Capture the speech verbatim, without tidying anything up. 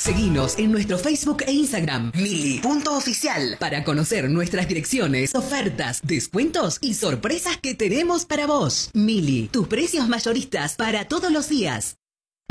Seguinos en nuestro Facebook e Instagram, mili punto oficial, para conocer nuestras direcciones, ofertas, descuentos y sorpresas que tenemos para vos. Mili, tus precios mayoristas para todos los días.